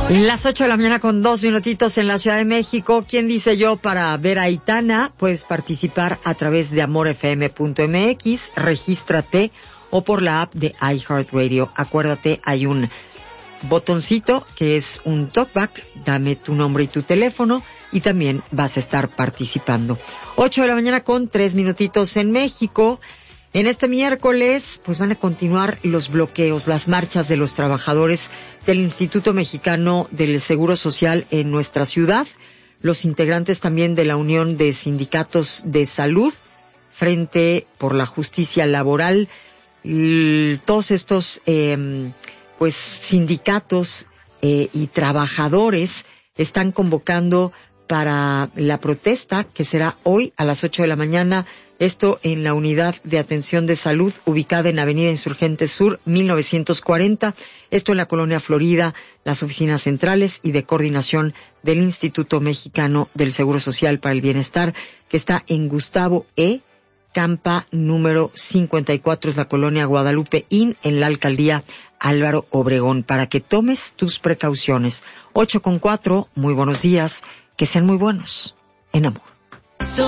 Las 8 de la mañana con 2 minutitos en la Ciudad de México. ¿Quién dice yo para ver a Aitana? Puedes participar a través de amorfm.mx, regístrate o por la app de iHeartRadio. Acuérdate, hay un botoncito que es un talkback, dame tu nombre y tu teléfono y también vas a estar participando. 8 de la mañana con 3 minutitos en México. En este miércoles, pues van a continuar los bloqueos, las marchas de los trabajadores del Instituto Mexicano del Seguro Social en nuestra ciudad, los integrantes también de la Unión de Sindicatos de Salud, Frente por la Justicia Laboral, todos estos pues sindicatos y trabajadores están convocando para la protesta que será hoy a las 8 de la mañana, esto en la Unidad de Atención de Salud ubicada en Avenida Insurgentes Sur 1940, esto en la Colonia Florida, las oficinas centrales y de coordinación del Instituto Mexicano del Seguro Social para el Bienestar, que está en Gustavo E. Campa número 54, es la Colonia Guadalupe Inn, en la Alcaldía Álvaro Obregón, para que tomes tus precauciones. 8:04, muy buenos días, que sean muy buenos, en amor.